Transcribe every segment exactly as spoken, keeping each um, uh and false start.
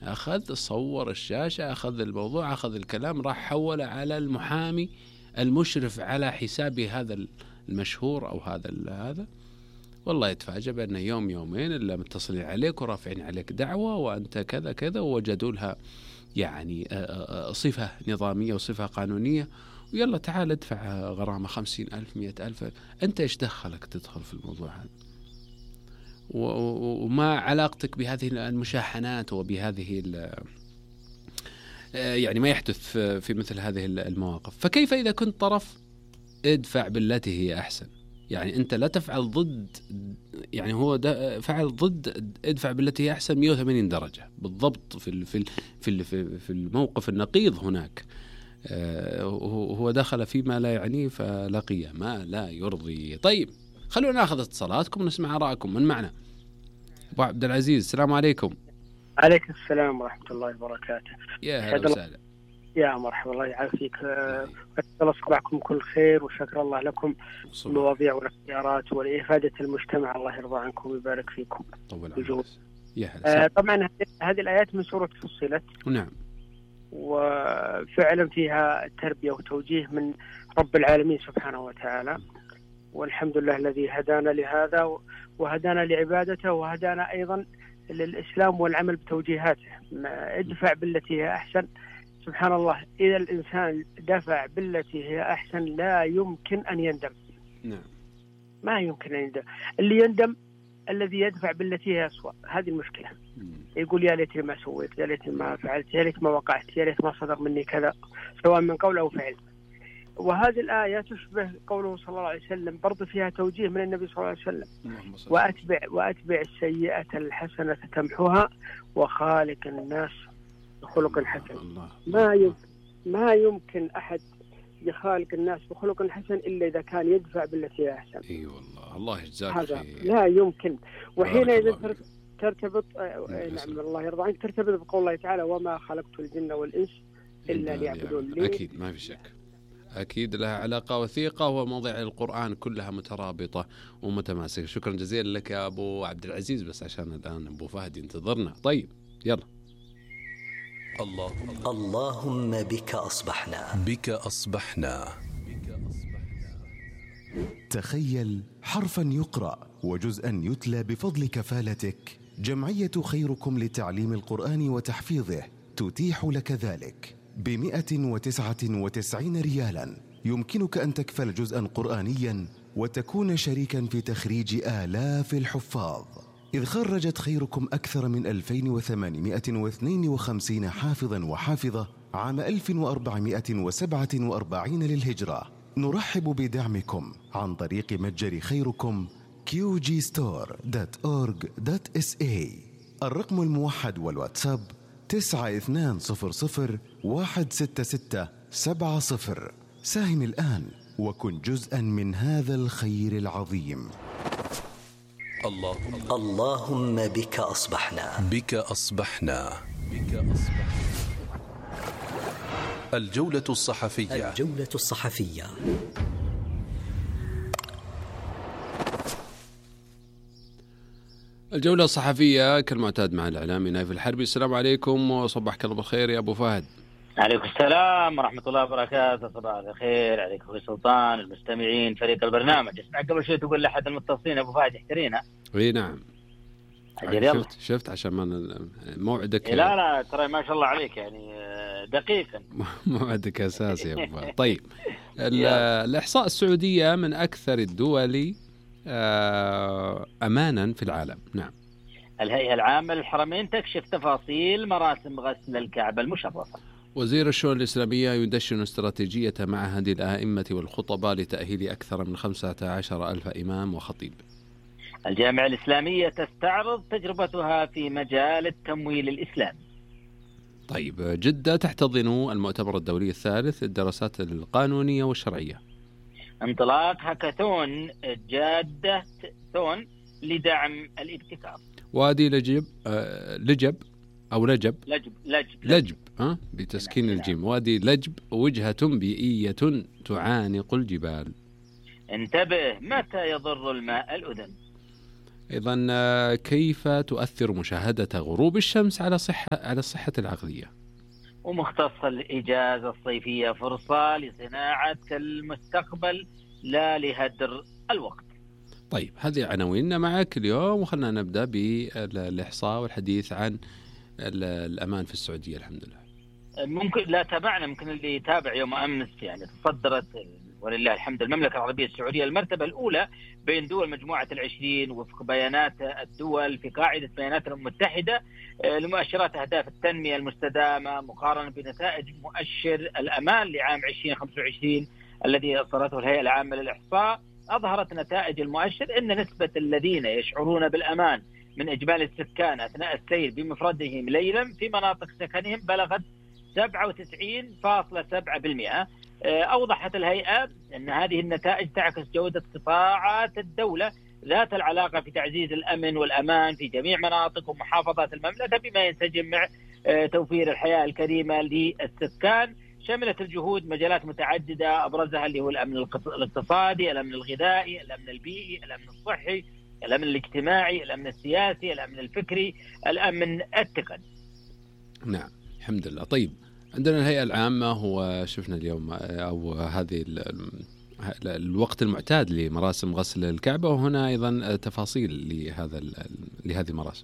أخذ صور الشاشة، أخذ الموضوع، أخذ الكلام، راح حوله على المحامي المشرف على حساب هذا المشهور أو هذا هذا والله يتفاجأ بأنه يوم يومين إلا متصلين عليك ورافعين عليك دعوة وأنت كذا كذا، ووجدوا لها يعني صفة نظامية وصفة قانونية، ويلا تعال ادفع غرامة خمسين ألف مئة ألف. أنت إيش دخلك تدخل في الموضوع هذا؟ وما علاقتك بهذه المشاحنات وبهذه يعني ما يحدث في مثل هذه المواقف؟ فكيف إذا كنت طرف ادفع بالتي هي أحسن؟ يعني أنت لا تفعل ضد، يعني هو فعل ضد ادفع بالتي هي أحسن مئة وثمانين درجة بالضبط في في في في الموقف النقيض هناك. هو دخل فيما لا يعنيه فلقي ما لا يرضي. طيب خلونا ناخذ اتصالاتكم ونسمع آراءكم. من معنا؟ أبو عبد العزيز، السلام عليكم. عليكم السلام ورحمة الله وبركاته. يا هلا وسهلا. يا مرحبا، الله يعافيك. أسأل صباحكم كل خير وشكر الله لكم المواضيع والاختيارات ولإفادة المجتمع. الله يرضى عنكم ويبارك فيكم. طبعا. آه طبعا هذه الآيات من سورة فصلت. نعم. وفعلا فيها تربية وتوجيه من رب العالمين سبحانه وتعالى، والحمد لله الذي هدانا لهذا وهدانا لعبادته وهدانا أيضا للإسلام والعمل بتوجيهاته. ادفع بالتي هي أحسن. سبحان الله، إذا الإنسان دفع بالتي هي أحسن لا يمكن أن يندم. نعم. ما يمكن أن يندم. اللي يندم الذي يدفع بالتي هي أسوأ. هذه المشكلة. يقول يا ليتني ما سويت، يا ليتني ما فعلت، يا ليت ما وقعت، يا ليت ما صدر مني كذا، سواء من قول أو فعل. وهذه الآية تشبه قوله صلى الله عليه وسلم، برضو فيها توجيه من النبي صلى الله عليه وسلم: وأتبع, وأتبع السيئة الحسنة تمحوها وخالق الناس بخلق حسن. ما يمكن ما يمكن أحد يخالق الناس بخلق حسن إلا إذا كان يدفع بالتي هي أحسن. أي والله، الله يجزاك هذا خير. لا يمكن. وحين إذا ترتبط نعم الله يرضى عنك، ترتبط بقول الله تعالى: وما خلقت الجن والإنس إلا ليعبدون. أكيد ما في شك، أكيد لها علاقة وثيقة، ومواضيع القرآن كلها مترابطة ومتماسكة. شكرا جزيلا لك يا أبو عبد العزيز، بس عشان الآن أبو فهد ينتظرنا. طيب يلا. اللهم اللهم بك أصبحنا بك أصبحنا تخيل حرفا يقرأ وجزءا يتلى بفضل كفالتك. جمعية خيركم لتعليم القرآن وتحفيظه تتيح لك ذلك بمئة وتسعة وتسعين ريالا. يمكنك أن تكفل جزءا قرآنيا وتكون شريكا في تخريج آلاف الحفاظ، إذ خرجت خيركم أكثر من ألفين وثمانمئة واثنين وخمسين حافظا وحافظة عام ألف وأربعمئة وسبعة وأربعين للهجرة. نرحب بدعمكم عن طريق متجر خيركم كيو جي ستور دوت أورغ دوت إس إيه. الرقم الموحد والواتساب تسعة اثنان صفر صفر واحد ستة ستة سبعة صفر. ساهم الآن وكن جزءا من هذا الخير العظيم. اللهم اللهم بك أصبحنا بك أصبحنا بك أصبحنا. الجولة الصحفية الجولة الصحفية. الجولة الصحفية كالمعتاد مع الإعلامي نايف الحربي. السلام عليكم وصبحك الله بالخير يا أبو فهد. عليكم السلام ورحمة الله وبركاته. صباح الخير عليك أخوي سلطان، المستمعين، فريق البرنامج. اسمع قبل شوي تقول لأحد المتصلين أبو فهد يحترينا. اي نعم. شفت شفت عشان ما موعدك. لا لا ترى ما شاء الله عليك يعني دقيقا. موعدك أساسي يا أبو فهد. طيب الإحصاء السعودية من أكثر الدول أمانا في العالم. نعم. الهيئة العامة للحرمين تكشف تفاصيل مراسم غسل الكعبة المشرفة. وزير الشؤون الإسلامية يدشن استراتيجية معهد الآئمة والخطباء لتأهيل أكثر من خمسة عشر ألف إمام وخطيب. الجامعة الإسلامية تستعرض تجربتها في مجال التمويل الإسلامي. طيب جدة تحتضن المؤتمر الدولي الثالث للدراسات القانونية والشرعية. انطلاق هاكاثون جادة ثون لدعم الابتكار. وادي لجب آه لجب أو لجب لجب لجب, لجب ها بتسكين الجيم. وادي لجب وجهة بيئية تعانق الجبال. انتبه متى يضر الماء الأذن. أيضا كيف تؤثر مشاهدة غروب الشمس على صحة على الصحة العقلية؟ ومختص الإجازة الصيفية فرصة لصناعة المستقبل لا لهدر الوقت. طيب هذه عناويننا معك اليوم، وخلنا نبدأ بالإحصاء والحديث عن الأمان في السعودية. الحمد لله. ممكن لا تابعنا، ممكن اللي يتابع يوم أمس يعني تصدرت ولله الحمد المملكة العربية السعودية المرتبة الأولى بين دول مجموعة العشرين وفق بيانات الدول في قاعدة بيانات الأمم المتحدة لمؤشرات أهداف التنمية المستدامة مقارنة بنتائج مؤشر الأمان لعام عشرين خمسة وعشرين الذي أصدرته الهيئة العامة للإحصاء. أظهرت نتائج المؤشر أن نسبة الذين يشعرون بالأمان من إجمالي السكان أثناء السير بمفردهم ليلا في مناطق سكنهم بلغت سبعة وتسعين فاصلة سبعة بالمئة. أوضحت الهيئة أن هذه النتائج تعكس جودة قطاعات الدولة ذات العلاقة في تعزيز الأمن والأمان في جميع مناطق ومحافظات المملكة بما ينسجم مع توفير الحياة الكريمة للسكان. شملت الجهود مجالات متعددة أبرزها اللي هو الأمن الاقتصادي، الأمن الغذائي، الأمن البيئي، الأمن الصحي، الأمن الاجتماعي، الأمن السياسي، الأمن الفكري، الأمن التقني. نعم الحمد لله. طيب عندنا الهيئة العامة، هو شفنا اليوم أو هذه الوقت المعتاد لمراسم غسل الكعبة، وهنا أيضا تفاصيل لهذا لهذه المراسم.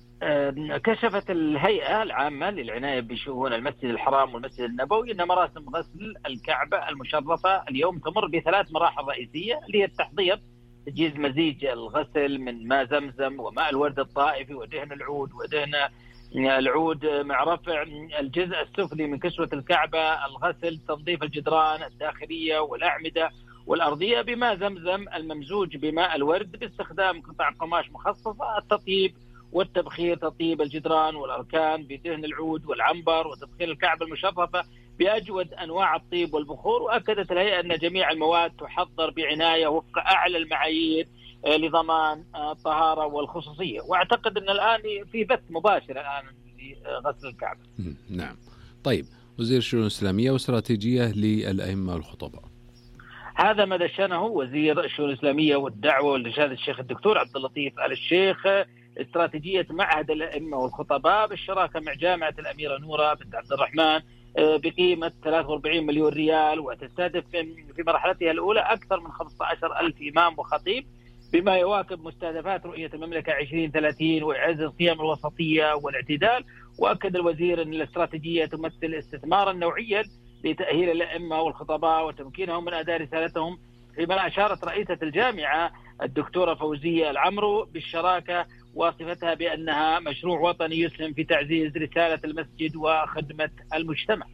كشفت الهيئة العامة للعناية بشؤون المسجد الحرام والمسجد النبوي أن مراسم غسل الكعبة المشرفة اليوم تمر بثلاث مراحل رئيسية، اللي هي التحضير، تجهيز مزيج الغسل من ماء زمزم وماء الورد الطائفي ودهن العود ودهن العود مع رفع الجزء السفلي من كسوة الكعبة، الغسل، تنظيف الجدران الداخلية والأعمدة والأرضية بماء زمزم الممزوج بماء الورد باستخدام قطع قماش مخصصة، التطيب والتبخير، تطيب الجدران والأركان بدهن العود والعنبر، وتدخين الكعبة المشرفة بأجود أنواع الطيب والبخور. وأكدت الهيئة أن جميع المواد تحضر بعناية وفق أعلى المعايير لضمان الطهارة والخصوصية. وأعتقد أن الآن في بث مباشر الآن لغسل الكعبة. نعم. طيب وزير الشؤون الإسلامية واستراتيجية للأئمة والخطباء، هذا ما دشنه وزير الشؤون الإسلامية والدعوة والإرشاد الشيخ الدكتور عبد اللطيف آل الشيخ استراتيجية معهد الأئمة والخطباء بالشراكة مع جامعة الأميرة نورة بنت عبد الرحمن بقيمة ثلاثة وأربعين مليون ريال، وتستهدف في مرحلتها الأولى أكثر من خمسة عشر ألف إمام وخطيب بما يواكب مستهدفات رؤية المملكة عشرين ثلاثين وإعزاز القيم الوسطية والاعتدال. وأكد الوزير أن الاستراتيجية تمثل استثمارا نوعيا لتأهيل الأئمة والخطباء وتمكينهم من أداء رسالتهم، فيما أشارت رئيسة الجامعة الدكتورة فوزية العمرو بالشراكة وصفتها بأنها مشروع وطني يسهم في تعزيز رسالة المسجد وخدمة المجتمع.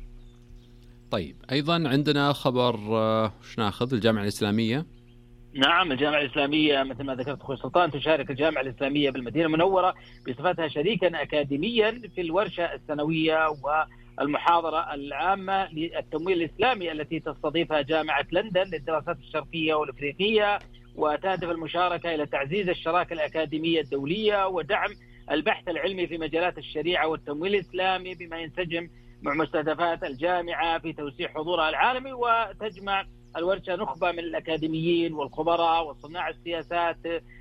طيب أيضا عندنا خبر وش ناخذ؟ الجامعة الإسلامية. نعم الجامعة الإسلامية مثل ما ذكرت أخوي سلطان تشارك الجامعة الإسلامية بالمدينة المنورة بصفتها شريكا أكاديميا في الورشة السنوية والمحاضرة العامة للتمويل الإسلامي التي تستضيفها جامعة لندن للدراسات الشرقية والأفريقية، وتهدف المشاركة إلى تعزيز الشراكة الأكاديمية الدولية ودعم البحث العلمي في مجالات الشريعة والتمويل الإسلامي بما ينسجم مع مستهدفات الجامعة في توسيع حضورها العالمي. وتجمع الورشة نخبة من الأكاديميين والخبراء وصناع السياسات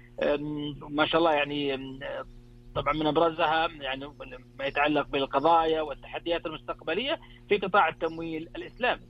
ما شاء الله، يعني طبعا من أبرزها يعني ما يتعلق بالقضايا والتحديات المستقبلية في قطاع التمويل الإسلامي.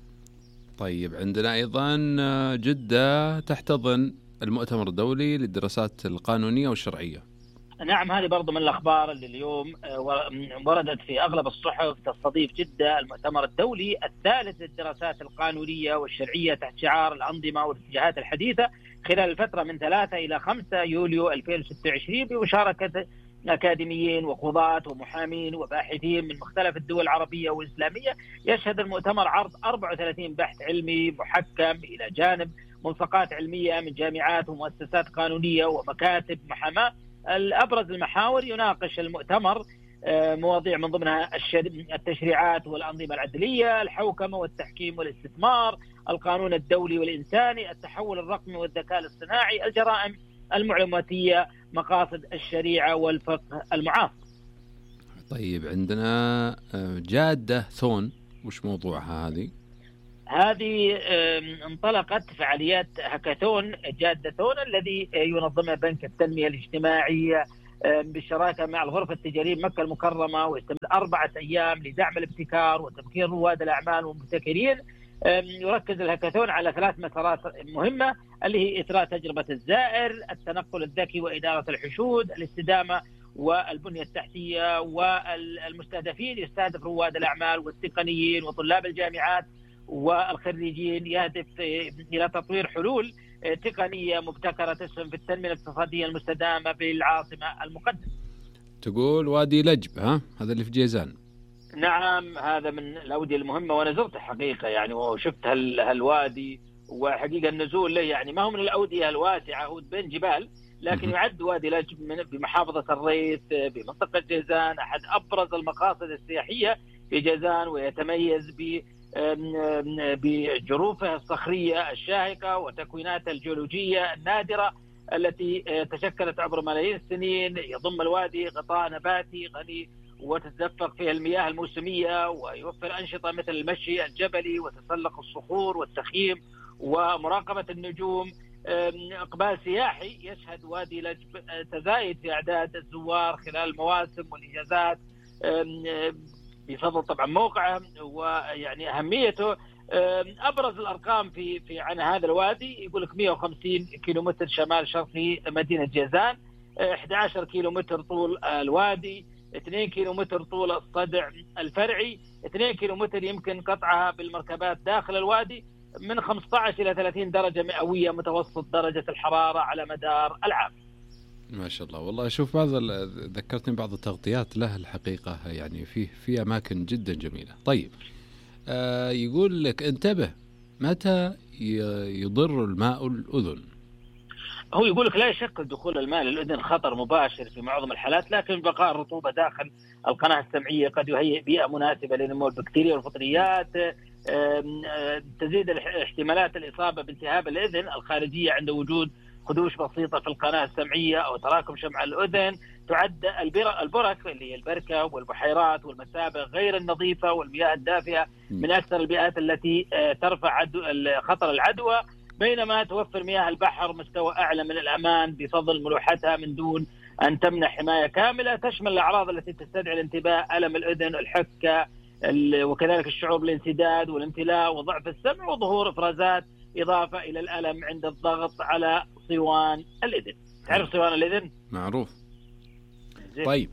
طيب عندنا أيضا جدة تحتضن المؤتمر الدولي للدراسات القانونية والشرعية. نعم هذه برضو من الأخبار اللي اليوم وردت في أغلب الصحف. تستضيف جدة المؤتمر الدولي الثالث للدراسات القانونية والشرعية تحت شعار الأنظمة والاتجاهات الحديثة خلال الفترة من ثلاثة إلى خمسة يوليو ألفين وستة وعشرين بمشاركة أكاديميين وقضاة ومحامين وباحثين من مختلف الدول العربية والإسلامية. يشهد المؤتمر عرض أربعة وثلاثين بحث علمي محكم إلى جانب ملصقات علمية من جامعات ومؤسسات قانونية ومكاتب محاماة. الأبرز المحاور يناقش المؤتمر مواضيع من ضمنها التشريعات والأنظمة العدلية، الحوكمة والتحكيم والاستثمار، القانون الدولي والإنساني، التحول الرقمي والذكاء الاصطناعي، الجرائم المعلوماتية، مقاصد الشريعة والفقه المعاصر. طيب عندنا جادة ثون، وش موضوعها هذه؟ هذه انطلقت فعاليات هاكاثون جادة الذي ينظمها بنك التنمية الاجتماعية بالشراكة مع الغرفة التجارية مكة المكرمة، ويستمر أربعة أيام لدعم الابتكار وتمكين رواد الأعمال والمبتكرين. يركز الهاكاثون على ثلاث مسارات مهمة اللي هي إثراء تجربة الزائر، التنقل الذكي وإدارة الحشود، الاستدامة والبنية التحتية. والمستهدفين يستهدف رواد الأعمال والتقنيين وطلاب الجامعات والخريجين، يهدف إلى تطوير حلول تقنية مبتكرة تسهم في التنمية الاقتصادية المستدامة في العاصمة المقدسة. تقول وادي لجب، ها هذا اللي في جيزان؟ نعم، هذا من الأودية المهمة، وأنا زرت حقيقة يعني وشفت هالوادي، وحقيقة النزول له يعني ما هو من الأودية الواسعة، هو بين جبال، لكن يعد وادي لجب من بمحافظة الريث بمنطقة جيزان أحد أبرز المقاصد السياحية في جيزان، ويتميز ب بجروفه الصخرية الشاهقة وتكويناته الجيولوجية النادرة التي تشكلت عبر ملايين السنين. يضم الوادي غطاء نباتي غني وتتدفق فيها المياه الموسمية، ويوفر أنشطة مثل المشي الجبلي وتسلق الصخور والتخييم ومراقبة النجوم. إقبال سياحي يشهد وادي لجب تزايد في أعداد الزوار خلال المواسم والإجازات بفضل طبعا موقعه ويعني أهميته. أبرز الأرقام في في عن هذا الوادي يقول لك مئة وخمسين كيلومتر شمال شرقي مدينة جيزان، أحد عشر كيلومتر طول الوادي، اثنين كيلومتر طول الصدع الفرعي، اثنين كيلومتر يمكن قطعها بالمركبات داخل الوادي، من خمسة عشر إلى ثلاثين درجة مئوية متوسط درجة الحرارة على مدار العام. ما شاء الله. والله شوف بعض ذكرتني بعض التغطيات له الحقيقة، يعني فيه في أماكن جدا جميلة. طيب آه يقول لك انتبه، متى يضر الماء الأذن؟ هو يقول لك لا شك دخول الماء للأذن خطر مباشر في معظم الحالات، لكن بقاء الرطوبة داخل القناة السمعية قد يهيئ بيئة مناسبة لنمو البكتيريا والفطريات. تزيد احتمالات الإصابة بالتهاب الأذن الخارجية عند وجود خدوش بسيطة في القناة السمعية أو تراكم شمع الأذن. تعد البرك اللي هي البركة والبحيرات والمسابغ غير النظيفة والمياه الدافئة من أكثر البيئات التي ترفع خطر العدوى، بينما توفر مياه البحر مستوى أعلى من الأمان بفضل ملوحتها من دون أن تمنح حماية كاملة. تشمل الأعراض التي تستدعي الانتباه ألم الأذن، الحكة، وكذلك الشعور بالانسداد والامتلاء وضعف السمع وظهور إفرازات، إضافة إلى الألم عند الضغط على صوان الأذن. تعرف صوان الأذن؟ معروف. طيب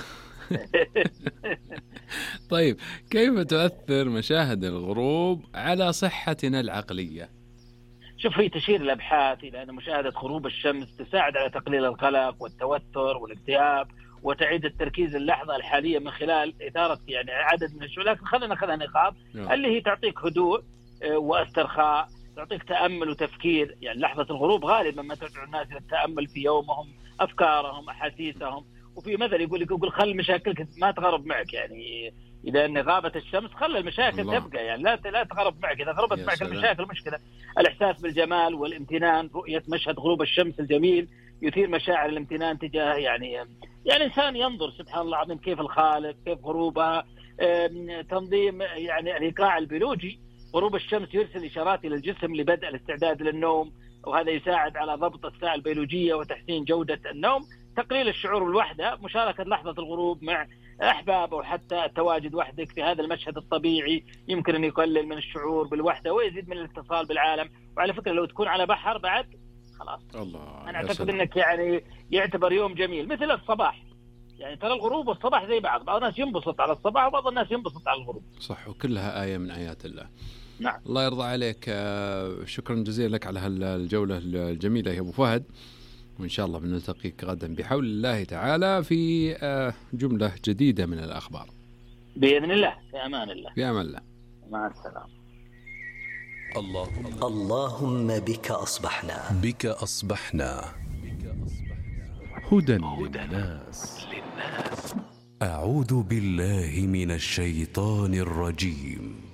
طيب كيف تؤثر مشاهد الغروب على صحتنا العقلية؟ شوف، هي تشير الأبحاث إلى أن مشاهدة غروب الشمس تساعد على تقليل القلق والتوتر والاكتئاب وتعيد التركيز اللحظة الحالية من خلال إثارة يعني عدد من الشيء. لكن خلينا ناخذها نقاط اللي هي تعطيك هدوء واسترخاء، تعطيك تأمل وتفكير. يعني لحظة الغروب غالبا ما تدعو الناس إلى التأمل في يومهم، أفكارهم، أحاسيسهم. وفي مثل يقول يقول خل مشاكلك ما تغرب معك، يعني إذا أن غابت الشمس خلى المشاكل الله. تبقى يعني لا لا تغرب معك، إذا غربت معك سلام. المشاكل مشكلة. الإحساس بالجمال والامتنان، رؤية مشهد غروب الشمس الجميل يثير مشاعر الامتنان تجاه يعني يعني إنسان ينظر سبحان الله العظيم كيف الخالق كيف غروبها. تنظيم يعني الإيقاع البيولوجي، غروب الشمس يرسل إشارات إلى الجسم لبدء الاستعداد للنوم، وهذا يساعد على ضبط الساعة البيولوجية وتحسين جودة النوم. تقليل الشعور بالوحدة، مشاركة لحظة الغروب مع أحباب أو حتى التواجد وحدك في هذا المشهد الطبيعي يمكن أن يقلل من الشعور بالوحدة ويزيد من الاتصال بالعالم. وعلى فكرة لو تكون على بحر بعد خلاص الله، أنا أعتقد أنك يعني يعتبر يوم جميل مثل الصباح. يعني ترى الغروب والصباح زي بعض، بعض الناس ينبسط على الصباح وبعض الناس ينبسط على الغروب. صح، وكلها آية من آيات الله. نعم. الله يرضى عليك. شكرا جزيلا لك على هالجولة الجميلة يا أبو فهد، وإن شاء الله بنلتقيك غدا بحول الله تعالى في جملة جديدة من الأخبار بإذن الله. في أمان الله. في أمان الله. مع السلامة. الله اللهم بك أصبحنا بك أصبحنا هدى للناس. أعوذ بالله من الشيطان الرجيم.